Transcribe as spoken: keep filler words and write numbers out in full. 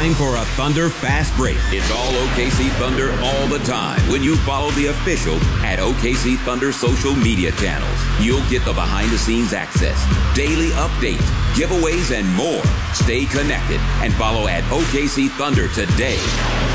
time for a Thunder Fast Break. It's all O K C Thunder all the time when you follow the official at O K C Thunder social media channels. You'll get the behind-the-scenes access, daily updates, giveaways, and more. Stay connected and follow at O K C Thunder today.